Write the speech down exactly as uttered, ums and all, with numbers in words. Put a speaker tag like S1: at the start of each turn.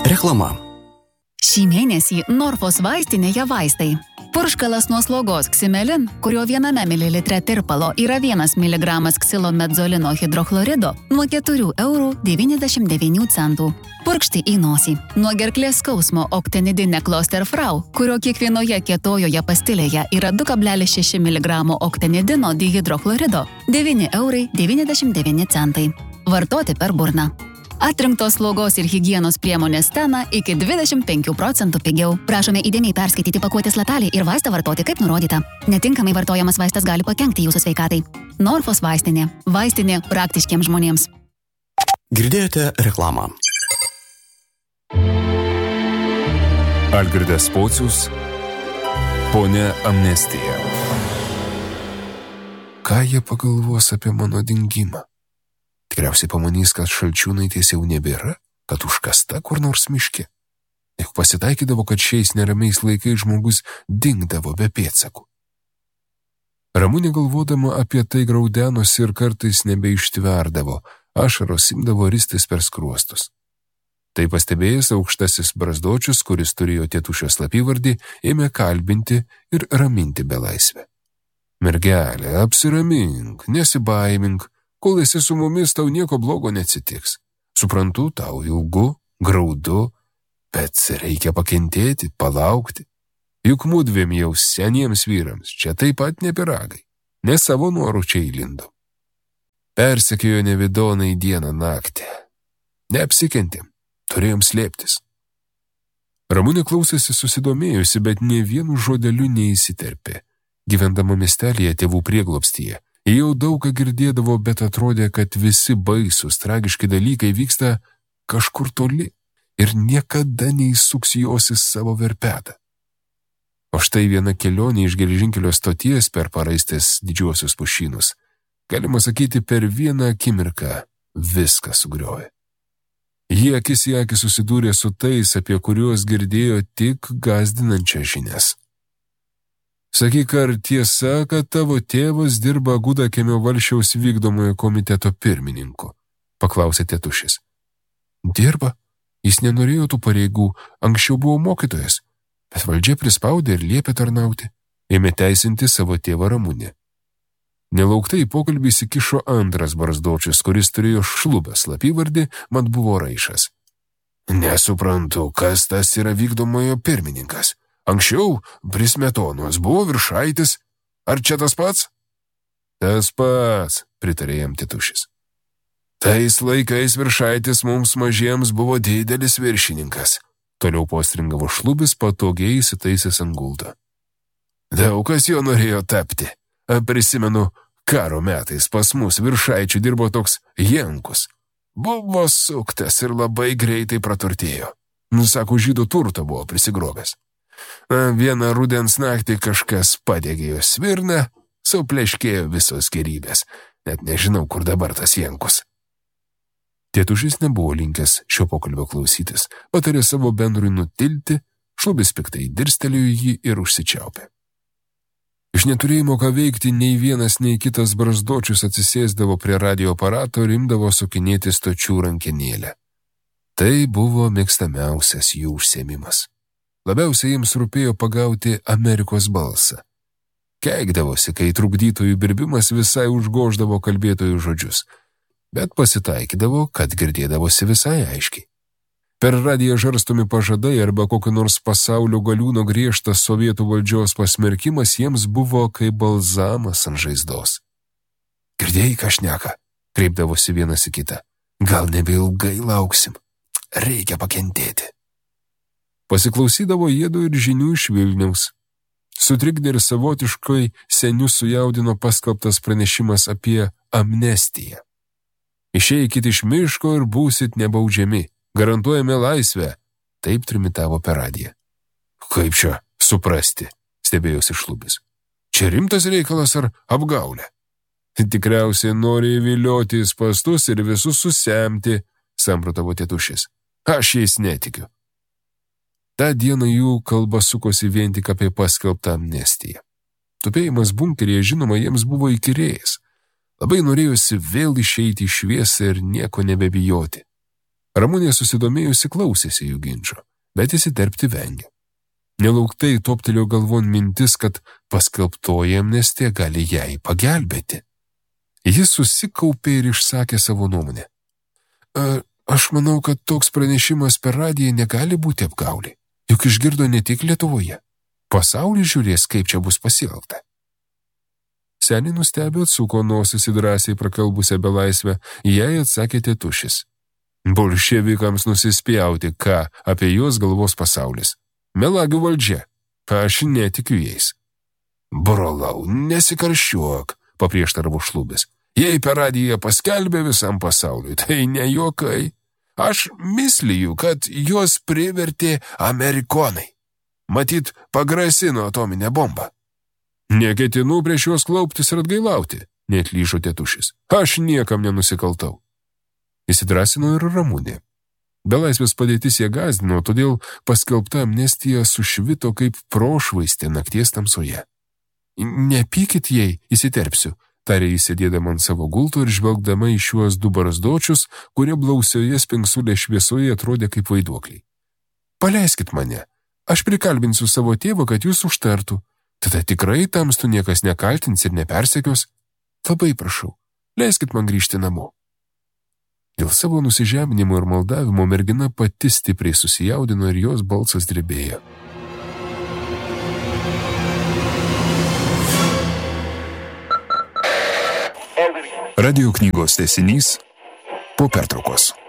S1: Reklama.
S2: Šį mėnesį Norfos vaistinėje vaistai. Purškalas nuo slogos Ximelin, kurio viename mililitre tirpalo yra vienas miligramas ksilomedzolino hidrochlorido, nuo keturių eurų devyniasdešimt devynių centų. Purkšti į nosį. Nuo gerklės skausmo Octinidine Klosterfrau, kurio kiekvienoje kietojoje pastilėje yra du kablelis šeši miligramo Octinidino dihidrochlorido, devyni eurai devyniasdešimt devyni centai. Vartoti per burną. Atrinktos slaugos ir higienos priemonės Stena iki dvidešimt penkių procentų pigiau. Prašome įdėmiai perskaityti pakuotės lapelį ir vaistą vartoti kaip nurodyta. Netinkamai vartojamas vaistas gali pakenkti jūsų sveikatai. Norfos vaistinė. Vaistinė praktiškiems žmonėms.
S1: Girdėjote reklamą.
S3: Algirdas Pocius, Ponia Amnestija. Ką jie pagalvos apie mano dingimą? Tikriausiai pamanys, kad Šalčiūnaitės jau nebėra, kad užkasta kur nors miške. Juk pasitaikydavo, kad šiais neramiais laikais žmogus dingdavo be pėdsakų. Ramunė galvodama apie tai graudenosi ir kartais nebeištverdavo, ašaros imdavo ristis per skruostus. Tai pastebėjęs aukštasis Brazdočius, kuris turėjo Tėtušio slapyvardį, ėmė kalbinti ir raminti belaisvę. Mergelė, apsiramink, nesibaimink, kol esi su mumis, tau nieko blogo neatsitiks. Suprantu, tau ilgu, graudu, bet reikia pakentėti, palaukti. Juk mudviem jau seniems vyrams, čia taip pat ne piragai, ne savo norų čia įlindo. Persekiojo nevidonai dieną naktį. Neapsikentėm, turėjom slėptis. Ramunė klausėsi susidomėjusi, bet ne vienu žodeliu neįsiterpė. Gyvendama miestelėje tėvų prieglobstyje, jau daug ką girdėdavo, bet atrodė, kad visi baisūs, tragiški dalykai vyksta kažkur toli ir niekada neįsuks jos į savo verpetą. O štai viena kelionė iš geležinkelio stoties per paraistės didžiuosius pušynus, galima sakyti, per vieną akimirką viską sugriovė. Jie akis į akį susidūrė su tais, apie kuriuos girdėjo tik gąsdinančias žinias. Sakyk, ar tiesa, kad tavo tėvas dirba Gudakemio valsčiaus vykdomojo komiteto pirmininku? Paklausė Tėtušis. Dirba. Jis nenorėjo tų pareigų, anksčiau buvo mokytojas, bet valdžia prispaudė ir liepė tarnauti. Ėmė teisinti savo tėvą Ramunę. Nelauktai į pokalbį įsikišo antras Barzdočius, kuris turėjo šlubę slapyvardį, mat buvo Raišas. Nesuprantu, kas tas yra vykdomojo pirmininkas. Anksčiau prie Smetonos buvo Viršaitis. Ar čia tas pats? Tas pats, pritarė jam Tėtušis. Tais laikais Viršaitis mums mažiems buvo didelis viršininkas. Toliau postringavo šlubis, patogiai įsitaisęs ant gulto. Daug kas jo norėjo tapti. Prisimenu, karo metais pas mus Viršaičių dirbo toks Jankus. Buvo suktas ir labai greitai praturtėjo. Nusako, žydų turto buvo prisigrobęs. Vieną rudens naktį kažkas padegė jo svirną, supleškėjo visos gerybės. Net nežinau, kur dabar tas Jankus. Tėtušis nebuvo linkęs šio pokalbio klausytis, patarė savo bendrui nutilti, šlubis piktai dirstelėjo jį ir užsičiaupė. Iš neturėjimo ką veikti, nei vienas, nei kitas Barzdočius atsisėsdavo prie radio aparato ir imdavo sukinėti stočių rankenėlę. Tai buvo mėgstamiausias jų užsiėmimas. Labiausiai jiems rūpėjo pagauti Amerikos balsą. Keikdavosi, kai trukdytojų birbimas visai užgoždavo kalbėtojų žodžius, bet pasitaikydavo, kad girdėdavosi visai aiškiai. Per radiją žarstomi pažadai arba kokio nors pasaulio galiūno griežtas sovietų valdžios pasmerkimas jiems buvo kaip balzamas ant žaizdos. Girdėjai, ką šneka, kreipdavosi vienas į kitą. Gal nebeilgai lauksim, reikia pakentėti. Pasiklausydavo jėdų ir žinių iš Vilniaus. Sutrikdė ir savotiškai senius sujaudino paskelbtas pranešimas apie amnestiją. Išeikit iš miško ir būsit nebaudžiami, garantuojame laisvę, taip trimitavo per radiją. Kaip čia suprasti, stebėjosi šlubis. Čia rimtas reikalas ar apgaulė? Tikriausiai nori įvilioti į spastus ir visus susemti, samprotavo Tėtušis. Aš jais netikiu. Ta diena jų kalba sukosi vien tik apie paskelbtą amnestiją. Tupėjimas bunkeryje, žinoma, jiems buvo įkyrėjęs. Labai norėjosi vėl išeiti į šviesą ir nieko nebebijoti. Ramunė susidomėjusi klausėsi jų ginčo, bet įsiterpti vengė. Nelauktai toptelėjo galvon mintis, kad paskelbtoji amnestija gali jai pagelbėti. Jis susikaupė ir išsakė savo nuomonę. A, aš manau, kad toks pranešimas per radiją negali būti apgaulė, juk išgirdo ne tik Lietuvoje. Pasaulis žiūrės, kaip čia bus pasielgta. Seniai nustebė atsuko nosis į drąsiai prakalbusią belaisvę, jai atsakė tėtušis. Bolševikams nusispjauti, ką apie juos galvos pasaulis. Melagių valdžia, aš netikiu jais. Brolau, nesikarščiuok, paprieštaravo Šlubis. Jei per radiją paskelbė visam pasauliui, tai ne juokai. Aš misliju, kad juos privertė amerikonai. Matyt, pagrasino atominę bombą. Neketinu prieš juos klauptis ir atgailauti, neatlyžo tėtušis. Aš niekam nenusikaltau. Įsidrasino ir Ramunė. Belaisvės padėtis ją gąsdino, todėl paskelbta amnestija sušvito kaip prošvaistė nakties tamsoje. Nepykit jei, įsiterpsiu, tarė įsėdėdama ant savo gulto ir žvelgdama į šiuos du barzdočius, kurie blausioje spingsulė šviesoje atrodė kaip vaiduokliai. Paleiskit mane, aš prikalbinsiu savo tėvą, kad jūs užtartų, tada tikrai tamstų niekas nekaltins ir nepersekios. Labai prašau, leiskit man grįžti namo. Dėl savo nusižeminimo ir maldavimo mergina pati stipriai susijaudino ir jos balsas drebėjo.
S1: Radio knygos tęsinys po pertraukos.